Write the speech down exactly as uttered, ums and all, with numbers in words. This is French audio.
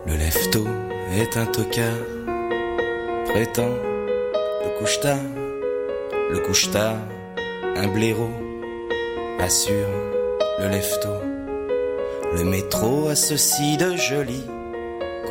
Le lève-tôt est un tocard, prétend le couche-tard, le couche-tard, un blaireau, assure le lève-tôt. Le métro a ceci de joli